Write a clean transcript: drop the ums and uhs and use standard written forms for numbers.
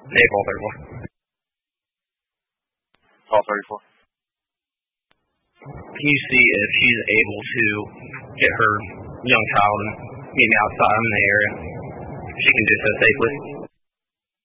April 34. Call 34. Can you see if she's able to get her young child and meet me outside in the area? She can do so safely.